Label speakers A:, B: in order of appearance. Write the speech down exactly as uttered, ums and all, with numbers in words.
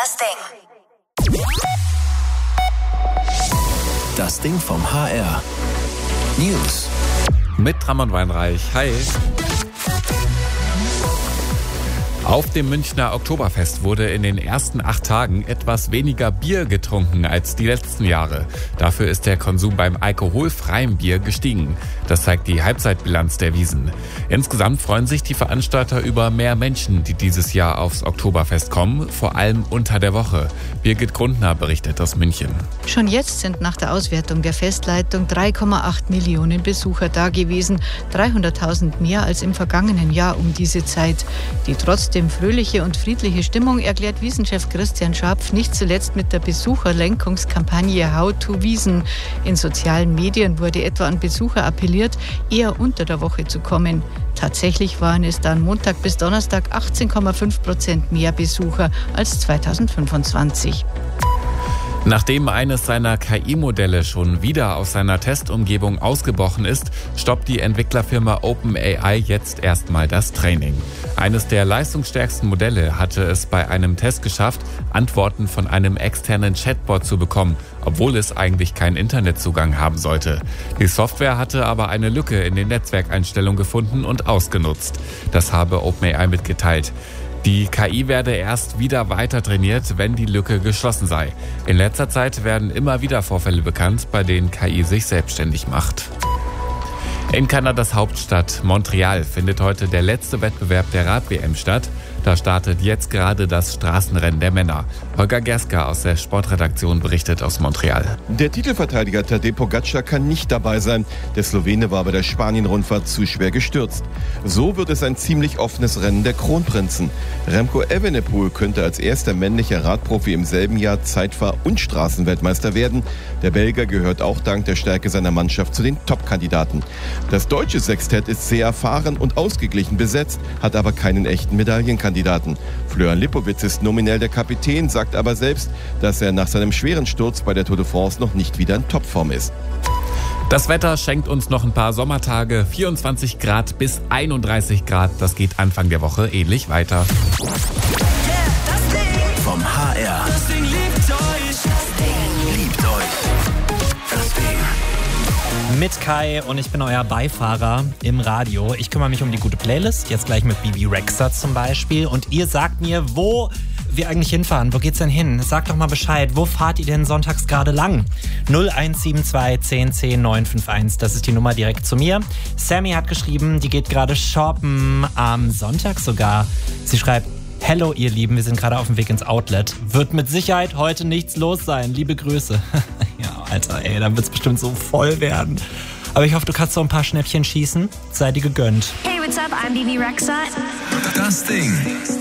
A: Das Ding.
B: Das Ding vom H R. News.
C: Mit Ramon Weinreich. Hi. Auf dem Münchner Oktoberfest wurde in den ersten acht Tagen etwas weniger Bier getrunken als die letzten Jahre. Dafür ist der Konsum beim alkoholfreien Bier gestiegen. Das zeigt die Halbzeitbilanz der Wiesn. Insgesamt freuen sich die Veranstalter über mehr Menschen, die dieses Jahr aufs Oktoberfest kommen, vor allem unter der Woche. Birgit Grundner berichtet aus München.
D: Schon jetzt sind nach der Auswertung der Festleitung drei Komma acht Millionen Besucher da gewesen, dreihunderttausend mehr als im vergangenen Jahr um diese Zeit. Die trotzdem fröhliche und friedliche Stimmung erklärt Wiesnchef Christian Scharpf nicht zuletzt mit der Besucherlenkungskampagne How to Wiesn. In sozialen Medien wurde etwa an Besucher appelliert, eher unter der Woche zu kommen. Tatsächlich waren es dann Montag bis Donnerstag achtzehn Komma fünf Prozent mehr Besucher als zweitausendfünfundzwanzig.
C: Nachdem eines seiner K I-Modelle schon wieder aus seiner Testumgebung ausgebrochen ist, stoppt die Entwicklerfirma OpenAI jetzt erstmal das Training. Eines der leistungsstärksten Modelle hatte es bei einem Test geschafft, Antworten von einem externen Chatbot zu bekommen, obwohl es eigentlich keinen Internetzugang haben sollte. Die Software hatte aber eine Lücke in den Netzwerkeinstellungen gefunden und ausgenutzt. Das habe OpenAI mitgeteilt. Die K I werde erst wieder weiter trainiert, wenn die Lücke geschlossen sei. In letzter Zeit werden immer wieder Vorfälle bekannt, bei denen K I sich selbstständig macht. In Kanadas Hauptstadt Montreal findet heute der letzte Wettbewerb der Rad-W M statt. Da startet jetzt gerade das Straßenrennen der Männer. Holger Gerska aus der Sportredaktion berichtet aus Montreal.
E: Der Titelverteidiger Tadej Pogacar kann nicht dabei sein. Der Slowene war bei der Spanien-Rundfahrt zu schwer gestürzt. So wird es ein ziemlich offenes Rennen der Kronprinzen. Remco Evenepoel könnte als erster männlicher Radprofi im selben Jahr Zeitfahr- und Straßenweltmeister werden. Der Belgier gehört auch dank der Stärke seiner Mannschaft zu den Top-Kandidaten. Das deutsche Sextett ist sehr erfahren und ausgeglichen besetzt, hat aber keinen echten Medaillenkandidaten. Florian Lipowitz ist nominell der Kapitän, sagt aber selbst, dass er nach seinem schweren Sturz bei der Tour de France noch nicht wieder in Topform ist.
C: Das Wetter schenkt uns noch ein paar Sommertage, vierundzwanzig Grad bis einunddreißig Grad. Das geht Anfang der Woche ähnlich weiter.
A: Yeah, das Ding
B: Vom H R.
A: Das Ding liebt euch. Das Ding
B: Liebt euch. Das Ding.
F: Mit Kai und ich bin euer Beifahrer im Radio. Ich kümmere mich um die gute Playlist, jetzt gleich mit Bibi Rexha zum Beispiel. Und ihr sagt mir, wo wir eigentlich hinfahren. Wo geht's denn hin? Sagt doch mal Bescheid. Wo fahrt ihr denn sonntags gerade lang? null eins sieben zwei zehn zehn neun fünf eins, das ist die Nummer direkt zu mir. Sammy hat geschrieben, die geht gerade shoppen, am Sonntag sogar. Sie schreibt, hello ihr Lieben, wir sind gerade auf dem Weg ins Outlet. Wird mit Sicherheit heute nichts los sein. Liebe Grüße. Ja, Alter, ey, dann wird's bestimmt so voll werden. Aber ich hoffe, du kannst so ein paar Schnäppchen schießen. Sei dir gegönnt.
G: Hey, what's up? I'm Bibi Rexha.
B: Das Ding.